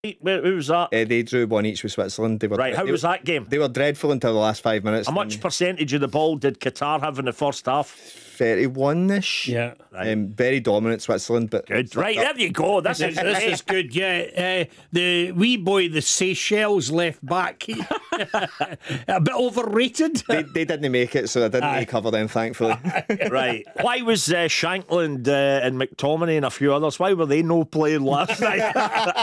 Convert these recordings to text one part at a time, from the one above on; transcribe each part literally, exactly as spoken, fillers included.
Where, who was that? Uh, they drew one each with Switzerland. They were Right, how they, was that game? They were dreadful until the last five minutes. How much percentage of the ball did Qatar have in the first half? thirty-one-ish. Yeah. Right. Um, very dominant Switzerland, but Good. Right, there you go. This is This is good, yeah. Uh, the wee boy, the Seychelles left back, a bit overrated. they, they didn't make it, so I didn't Aye. recover them, thankfully. right. Why was uh, Shankland uh, and McTominay and a few others, why were they no playing last night?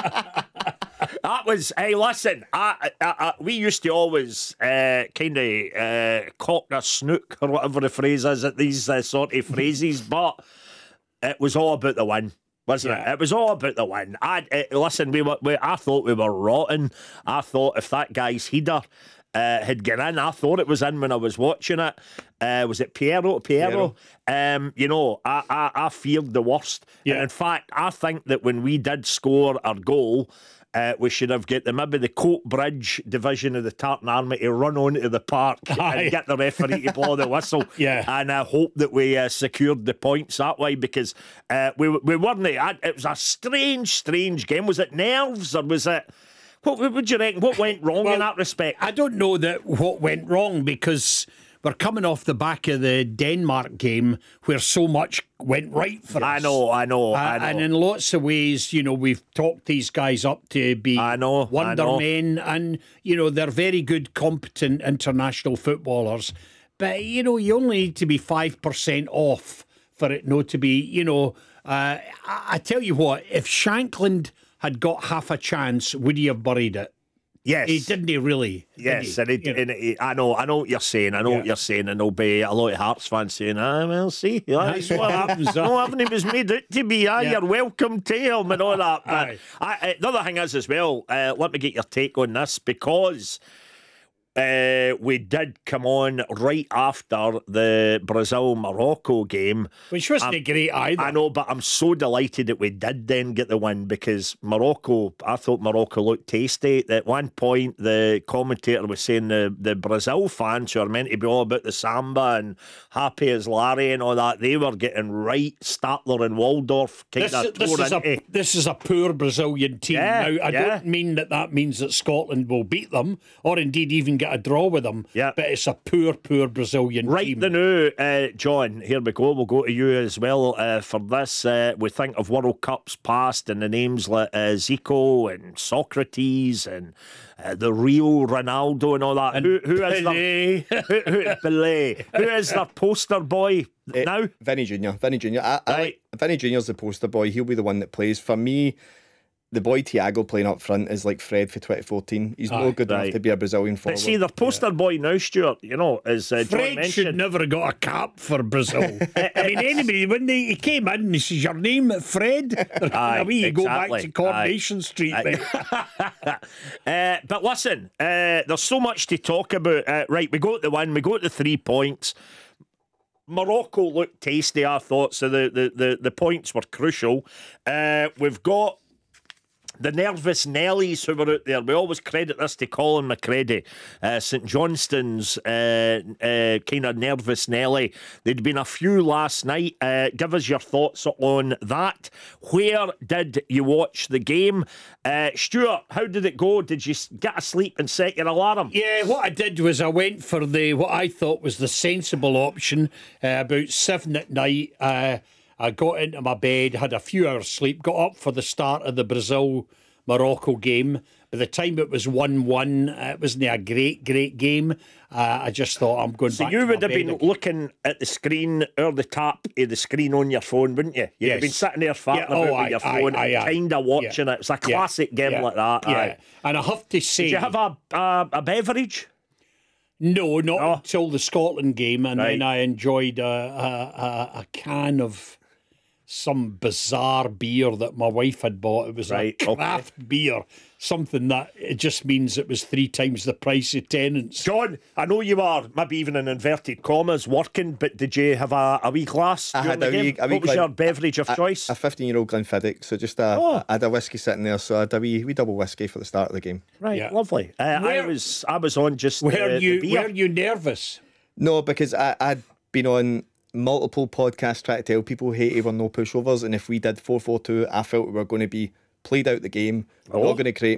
That was, hey, listen, I, I, I, we used to always uh, kind of uh, cock a snook, or whatever the phrase is, at these uh, sort of phrases, but it was all about the win. Wasn't Yeah. it? It was all about the win. I uh, listen. We were. We, I thought we were rotten. I thought if that guy's header uh, had gone in, I thought it was in when I was watching it. Uh, was it Piero? Piero. Um, you know, I, I I feared the worst. Yeah. And in fact, I think that when we did score our goal, Uh, we should have get the maybe the Coat Bridge division of the Tartan Army to run onto the park Aye. and get the referee to blow the whistle. Yeah. And I hope that we uh, secured the points that way, because uh, we we weren't. It was a strange, strange game. Was it nerves or was it? What would you reckon? What went wrong Well, in that respect? I don't know that what went wrong, because we're coming off the back of the Denmark game where so much went right for us. I know, I know, Uh, I know. And in lots of ways, you know, we've talked these guys up to be I know, I wonder know. men, and, you know, they're very good, competent international footballers. But, you know, you only need to be five percent off for it not to be, you know. Uh, I, I tell you what, if Shankland had got half a chance, would he have buried it? Yes. He didn't he really? Did Yes, he? and, it, You know. and it, I know, I know what you're saying. I know Yeah. what you're saying, and there'll be a lot of Hearts fans saying, "Ah, well, see, that's what happens." No, everything was made out to be. Ah, Yeah. you're welcome to him and all that. But Aye. I, I, the other thing is as well. Uh, let me get your take on this, because uh, we did come on right after the Brazil-Morocco game. Which wasn't Um, great either. I know, but I'm so delighted that we did then get the win, because Morocco, I thought Morocco looked tasty. At one point, the commentator was saying the, the Brazil fans, who are meant to be all about the samba and happy as Larry and all that, they were getting right Statler and Waldorf kind This, of this, tore is a, into. this is a poor Brazilian team. Yeah, now, I yeah. don't mean that that means that Scotland will beat them, or indeed even get a draw with them. Yeah. But it's a poor, poor Brazilian Right team. the now, uh, John, here we go. We'll go to you as well uh, for this. Uh, we think of World Cups past and the names like uh, Zico and Socrates and uh, the real Ronaldo and all that. And who, who is Pelé. their, who, who, Pelé. Who is their poster boy Eh, now? Vinny Junior Vinny Junior I, I Right. like Vinny Junior's the poster boy. He'll be the one that plays. For me, the boy Thiago playing up front is like Fred for twenty fourteen. He's Aye, no good right. enough to be a Brazilian forward. But see, their poster boy now, Stuart, you know, is uh, John Fred should mentioned. never have got a cap for Brazil. I mean, anybody, when they, he came in and he says, "Your name, Fred?" They're Aye, away, you go back exactly. to Coronation Street. Aye. mate. Uh, but listen, uh, there's so much to talk about. Uh, right, we got the win, we got the three points. Morocco looked tasty, I thought, so the, the, the, the points were crucial. Uh, we've got the nervous Nellies who were out there. We always credit this to Colin McCready, uh, St Johnstone's uh, uh, kind of nervous Nelly. There'd been a few last night. Uh, give us your thoughts on that. Where did you watch the game? Uh, Stuart, how did it go? Did you s- get asleep and set your alarm? Yeah, what I did was I went for the what I thought was the sensible option. Uh, about seven at night, uh, I got into my bed, had a few hours sleep, got up for the start of the Brazil Morocco game. By the time it was one one, uh, it wasn't a great, great game. Uh, I just thought I'm going So back you to would my have bed been again. looking at the screen or the tap of the screen on your phone, wouldn't you? You'd have Yes. been sitting there farting Yeah, about oh, with aye, your aye, phone, aye, aye. kind of watching Yeah. it. It's a Yeah. classic game Yeah. like that. Yeah. Aye. And I have to say, Did you have a, a, a beverage? no, not No. until the Scotland game, and Right. then I enjoyed a, a, a, a can of some bizarre beer that my wife had bought. It was Right, a okay. craft beer, something that it just means it was three times the price of tenants. John, I know you are maybe even in inverted commas working, but did you have a, a wee glass I during had the a game? wee- a wee what was Glen- your beverage of a, choice? A fifteen-year-old Glenfiddich. So just a, Oh. I had a whiskey sitting there. So I had a wee, wee double whiskey for the start of the game. right, Yeah. lovely. Uh, I Where- was I was on just Were uh, you the beer. were you nervous? No, because I, I'd been on multiple podcasts trying to tell people, hey, we're no pushovers, and if we did four four two, I felt we were going to be played out the game. We're Oh. not going to create